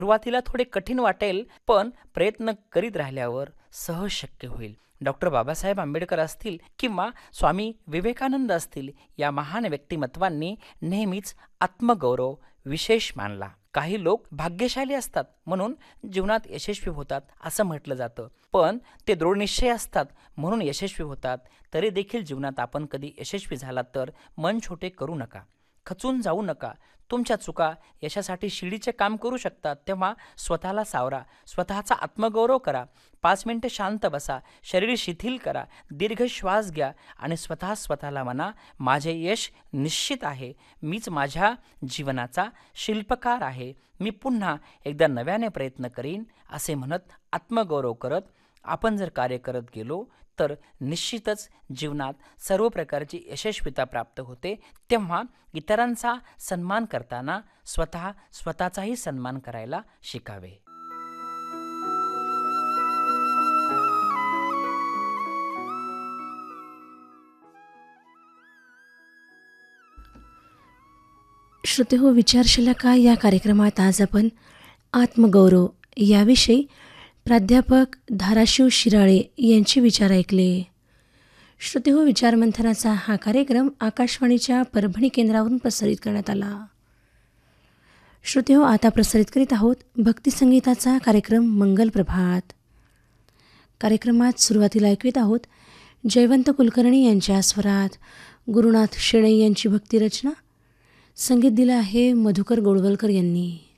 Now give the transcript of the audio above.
सुरुवातीला थोडे कठीण वाटेल, पण प्रयत्न करीत राहिल्यावर सहज शक्य होईल. डॉक्टर बाबासाहेब आंबेडकर असतील किंवा स्वामी विवेकानंद असतील, या महान व्यक्तिमत्वांनी नेहमीच आत्मगौरव विशेष मानला. काही लोक भाग्यशाली असतात म्हणून जीवनात यशस्वी होतात असं म्हटलं जातं, पण ते दृढनिश्चयी असतात म्हणून यशस्वी होतात. तरी देखील जीवनात आपण कधी यशस्वी झालात तर मन छोटे करू नका, खचून जाऊ नका. तुमच्या चुका यशासाठी शिडीचे काम करू शकतात. तेव्हा स्वतःला सावरा, स्वतःचा आत्मगौरव करा. 5 मिनिटे शांत बसा, शरीर शिथिल करा, दीर्घ श्वास घ्या आणि स्वतःला म्हणा, माझे यश निश्चित आहे. मीच माझ्या जीवनाचा शिल्पकार आहे. मी पुन्हा एकदा नव्याने प्रयत्न करीन. असे म्हणत, आत्मगौरव करत आपण जर कार्य करत गेलो तर निश्चितच जीवनात सर्व प्रकारची यशस्वीता प्राप्त होते. तेव्हा इतरांचा सन्मान करताना स्वतःचाही सन्मान करायला शिकावे. श्रोतेहो, विचारशिला का या कार्यक्रमात आज आपण आत्मगौरव याविषयी प्राध्यापक धाराशिव शिराळे यांचे विचार ऐकले. श्रोतेहो, विचारमंथनाचा हा कार्यक्रम आकाशवाणीच्या परभणी केंद्रावरून प्रसारित करण्यात आला. श्रोतेहो, आता प्रसारित करीत आहोत भक्तिसंगीताचा कार्यक्रम मंगल प्रभात. कार्यक्रमात सुरुवातीला ऐकवीत आहोत जयवंत कुलकर्णी यांच्या स्वरात गुरुनाथ शेणई यांची भक्तिरचना. संगीत दिलं आहे मधुकर गोळवलकर यांनी.